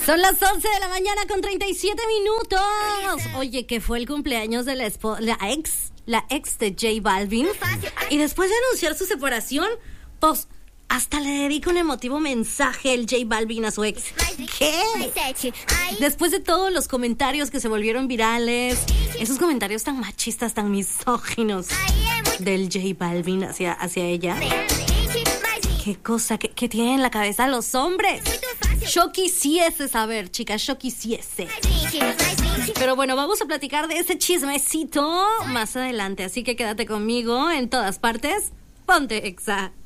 Son las 11 de la mañana con 37 minutos. Oye, que fue el cumpleaños de la ex de J Balvin. Y después de anunciar su separación, pues hasta le dedica un emotivo mensaje el J Balvin a su ex. ¿Qué? Después de todos los comentarios que se volvieron virales, esos comentarios tan machistas, tan misóginos del J Balvin hacia ella. ¿Qué cosa? ¿Qué tienen en la cabeza los hombres? Yo quisiese saber, chicas, yo quisiese. Pero bueno, vamos a platicar de ese chismecito más adelante, así que quédate conmigo en todas partes. Ponte Exa.